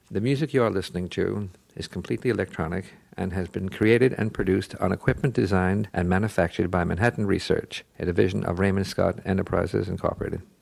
The music you are listening to is completely electronic and has been created and produced on equipment designed and manufactured by Manhattan Research, a division of Raymond Scott Enterprises Incorporated.